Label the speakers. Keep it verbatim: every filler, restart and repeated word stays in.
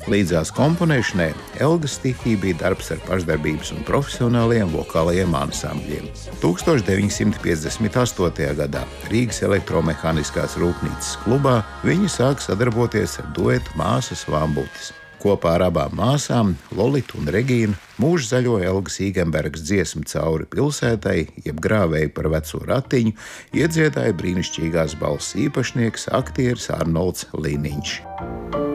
Speaker 1: Līdzās komponēšanai Elgas stihija bija darbs ar pašdarbības un profesionāliem vokālajiem ansambļiem. tūkstoš deviņsimt piecdesmit astotajā gadā Rīgas elektromehāniskās rūpnīcas klubā viņi sāk sadarboties ar duetu Māsas Vambutis. Kopā ar abām māsām, Lolitu un Regīnu, mūža zaļo Elgas Īgenbergas dziesmu Cauri pilsētai, jeb Grāvēju par veco ratiņu, iedziedāja brīnišķīgās balss īpašnieks, aktieris Arnolds Liniņš.